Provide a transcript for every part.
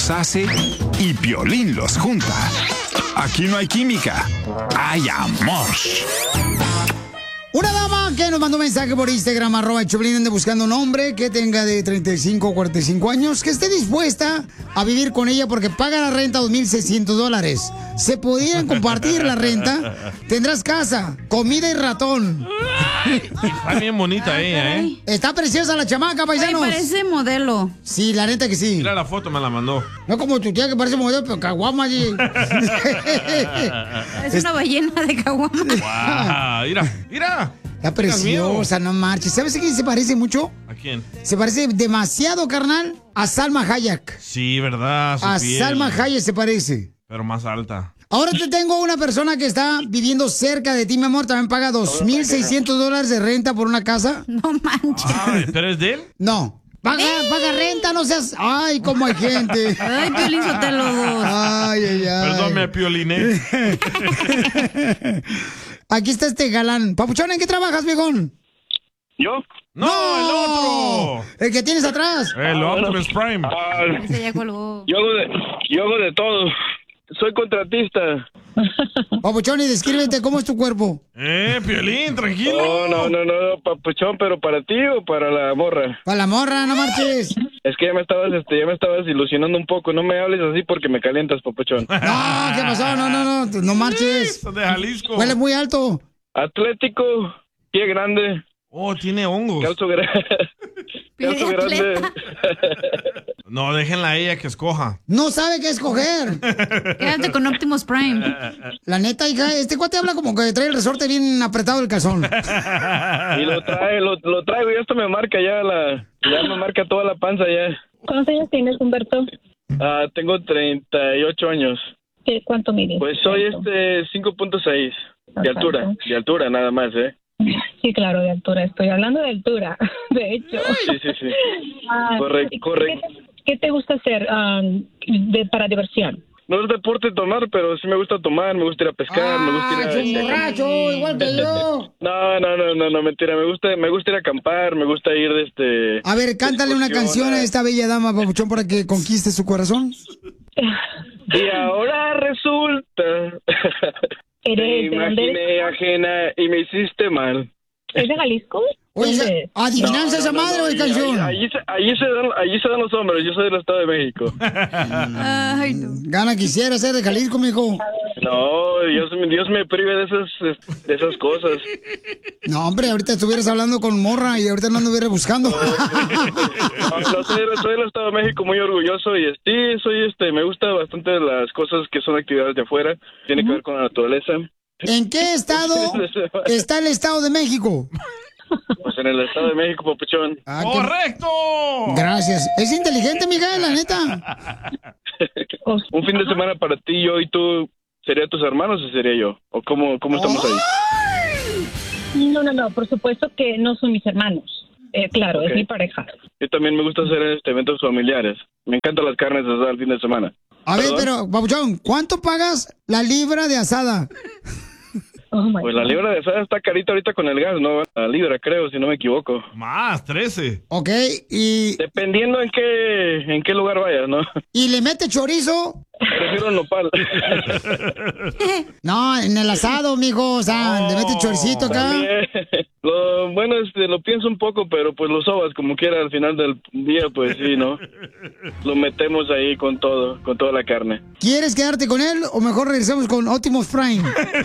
los hace y Piolín los junta. Aquí no hay química, hay amor. Una dama que nos mandó un mensaje por Instagram, @Choplin, anda buscando un hombre que tenga de 35 o 45 años, que esté dispuesta a vivir con ella porque paga la renta $2,600. Se pudieran compartir la renta, tendrás casa, comida y ratón. Está bien bonita ella, ¿eh? Está preciosa la chamaca, paisanos. Ay, parece modelo. Sí, la neta que sí. Mira la foto, me la mandó. No como tu tía que parece modelo, pero caguama. Es una ballena de caguama. Wow, mira. Está preciosa, no marches. ¿Sabes a quién se parece mucho? ¿A quién? Se parece demasiado, carnal, a Salma Hayek. Sí, ¿verdad? Su A piel. Salma Hayek se parece. Pero más alta. Ahora te tengo una persona que está viviendo cerca de ti, mi amor. También paga $2,600 de renta por una casa. No manches. Ay, ¿pero es de él? No. Paga renta, no seas... Ay, cómo hay gente. Ay, Piolín Sotelo. Ay. Perdón, me apioliné. Aquí está este galán. Papuchón, ¿en qué trabajas, viejón? ¿Yo? ¡No, el otro! El que tienes atrás. El Optimus Prime. Ese ya colgó. Yo hago de todo. Soy contratista. Papuchón, y descríbete cómo es tu cuerpo. Piolín, tranquilo. No, papuchón, pero ¿para ti o para la morra? Para la morra, no marches. Es que ya me estabas ilusionando un poco. No me hables así porque me calientas, papuchón. No, ¿qué pasó? No marches. De Jalisco. Huele muy alto. Atlético, pie grande. Oh, tiene hongos. Calzo grande. No, déjenla a ella que escoja. No sabe qué escoger. Quédate con Optimus Prime. La neta, hija, este cuate habla como que trae el resorte bien apretado el calzón. Y lo traigo y esto me marca ya me marca toda la panza ya. ¿Cuántos años tienes, Humberto? Tengo 38 años. ¿Cuánto mides? Pues soy 5.6 de altura nada más, ¿eh? Sí, claro, de altura. Estoy hablando de altura, de hecho. Sí. Correcto. ¿Qué te gusta hacer para diversión? No es deporte tomar, pero sí me gusta tomar, me gusta ir a pescar, me gusta ir a... ¡Es un borracho, igual que yo! No, mentira, me gusta ir a acampar, me gusta ir A ver, cántale una canción a esta bella dama, papuchón, para que conquiste su corazón. Y ahora resulta... Me imaginé ajena y me hiciste mal. ¿Es de Jalisco? Oye, adivinanza esa madre o de canción. Allí se dan los hombres, yo soy del Estado de México. Ay, no. Gana quisiera ser de Jalisco, mijo. No, Dios me prive de esas cosas. No, hombre, ahorita estuvieras hablando con morra y ahorita no anduviera buscando. No, soy del Estado de México muy orgulloso y me gusta bastante las cosas que son actividades de afuera, tiene que ver con la naturaleza. ¿En qué estado está el Estado de México? Pues en el Estado de México, papuchón. ¡Correcto! Gracias. Es inteligente, Miguel, la neta. Un fin de semana para ti, yo y tú, ¿sería tus hermanos o sería yo? ¿O cómo estamos ahí? No, por supuesto que no son mis hermanos. Claro, okay. Es mi pareja. Yo también me gusta hacer eventos familiares. Me encantan las carnes asadas el fin de semana. A ver, pero, papuchón, ¿cuánto pagas la libra de asada? Pues la libra de asada está carita ahorita con el gas, ¿no? La libra, creo, si no me equivoco. Más, 13. Ok, y... Dependiendo en qué lugar vayas, ¿no? ¿Y le mete chorizo? Prefiero el nopal. No, en el asado, mijo, o sea, le mete choricito acá. Bueno, lo pienso un poco, pero pues lo sobas como quiera al final del día, pues sí, ¿no? Lo metemos ahí con toda la carne. ¿Quieres quedarte con él o mejor regresamos con Optimus Prime?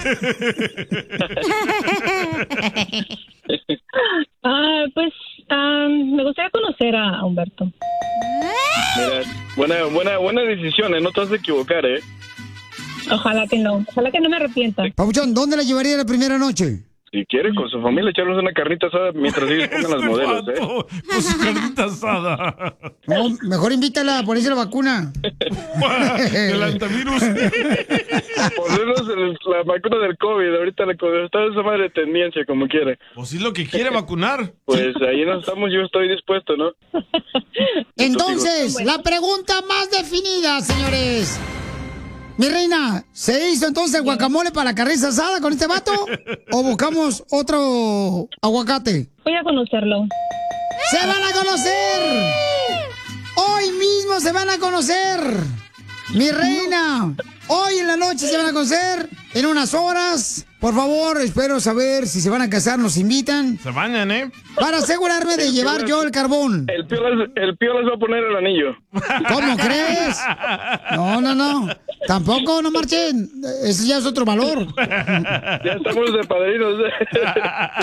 Pues me gustaría conocer a Humberto. Mira, buena decisión, no te vas a equivocar, ¿eh? Ojalá que no me arrepienta. Papuchón, ¿dónde la llevaría la primera noche? Si quiere, con su familia, echarnos una carnita asada mientras ellos pongan las modelos, ¿eh? Con su carnita asada. No, mejor invítala a ponerse la vacuna. El antivirus. Ponernos la vacuna del COVID. Ahorita está esa madre de tendencia, como quiere. O si lo que quiere vacunar. Pues ahí nos estamos, yo estoy dispuesto, ¿no? Entonces, la pregunta más definida, señores. Mi reina, ¿se hizo entonces guacamole para la carnita asada con este vato? ¿O buscamos otro aguacate? Voy a conocerlo. ¡Se van a conocer! Hoy mismo se van a conocer. Mi reina. Hoy en la noche se van a conocer. En unas horas. Por favor, espero saber si se van a casar, nos invitan. Se bañan, ¿eh? Para asegurarme de llevar yo el carbón. El Pío les va a poner el anillo. ¿Cómo crees? No. Tampoco, no marchen. Ese ya es otro valor. Ya estamos de padrinos.